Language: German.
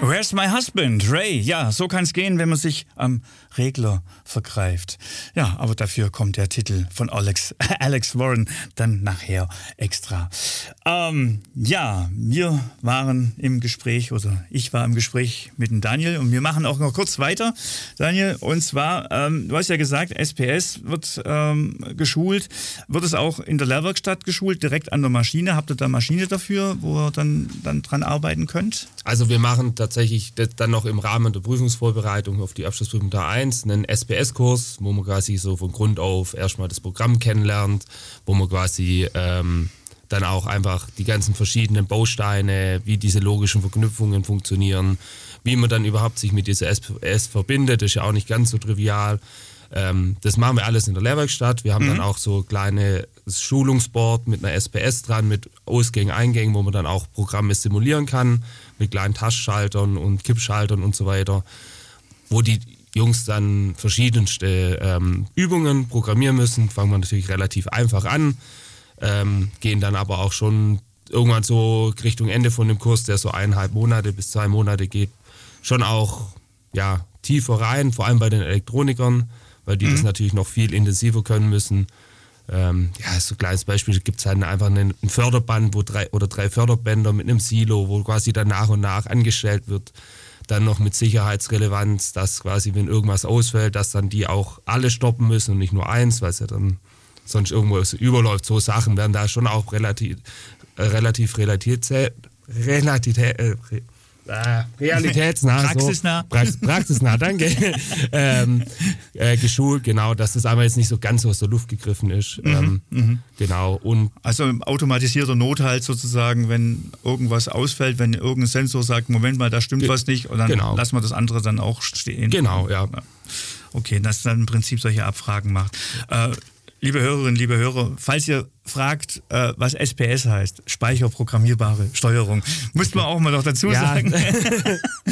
Where's my husband? Ray. Ja, so kann es gehen, wenn man sich am Regler vergreift. Ja, aber dafür kommt der Titel von Alex Warren dann nachher extra. Ja, wir waren im Gespräch, oder ich war im Gespräch mit dem Daniel und wir machen auch noch kurz weiter, Daniel. Und zwar, du hast ja gesagt, SPS wird geschult. Wird es auch in der Lehrwerkstatt geschult, direkt an der Maschine? Habt ihr da Maschine dafür, wo ihr dann dran arbeiten könnt? Also wir machen tatsächlich dann noch im Rahmen der Prüfungsvorbereitung auf die Abschlussprüfung Teil 1 einen SPS-Kurs, wo man quasi so von Grund auf erstmal das Programm kennenlernt, wo man quasi dann auch einfach die ganzen verschiedenen Bausteine, wie diese logischen Verknüpfungen funktionieren, wie man dann überhaupt sich mit dieser SPS verbindet, das ist ja auch nicht ganz so trivial. Das machen wir alles in der Lehrwerkstatt. Wir haben dann auch so kleine Schulungsboard mit einer SPS dran, mit Ausgängen, Eingängen, wo man dann auch Programme simulieren kann, mit kleinen Tastschaltern und Kippschaltern und so weiter, wo die Jungs dann verschiedenste Übungen programmieren müssen. Fangen wir natürlich relativ einfach an, gehen dann aber auch schon irgendwann so Richtung Ende von dem Kurs, der so 1,5 Monate bis 2 Monate geht, schon auch tiefer rein, vor allem bei den Elektronikern, weil die das natürlich noch viel intensiver können müssen. So ein kleines Beispiel, gibt es halt einfach ein Förderband, wo 3 Förderbänder mit einem Silo, wo quasi dann nach und nach angestellt wird, dann noch mit Sicherheitsrelevanz, dass quasi, wenn irgendwas ausfällt, dass dann die auch alle stoppen müssen und nicht nur eins, weil es ja dann sonst irgendwo so überläuft. So Sachen werden da schon auch relativ realitätsnah, praxisnah, danke, geschult, genau, dass das aber jetzt nicht so ganz aus der Luft gegriffen ist. Genau. Und also automatisierter Nothalt sozusagen, wenn irgendwas ausfällt, wenn irgendein Sensor sagt, Moment mal, da stimmt was nicht, und dann lassen wir das andere dann auch stehen. Genau, ja. Okay, dass dann im Prinzip solche Abfragen macht. Liebe Hörerinnen, liebe Hörer, falls ihr fragt, was SPS heißt, speicherprogrammierbare Steuerung, muss man auch mal noch dazu sagen.